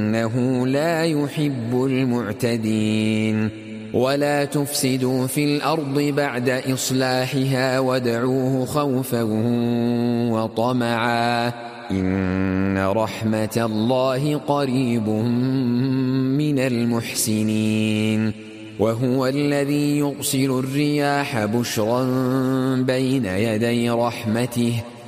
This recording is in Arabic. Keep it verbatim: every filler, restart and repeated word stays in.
إنه لا يحب المعتدين. ولا تفسدوا في الأرض بعد إصلاحها وادعوه خوفا وطمعا إن رحمة الله قريب من المحسنين. وهو الذي يرسل الرياح بشرا بين يدي رحمته